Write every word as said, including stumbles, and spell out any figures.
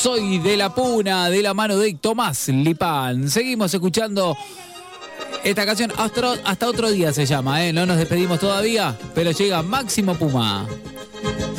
Soy de la Puna, de la mano de Tomás Lipán. Seguimos escuchando esta canción, hasta, hasta otro día se llama, ¿eh? No nos despedimos todavía, pero llega Máximo Puma.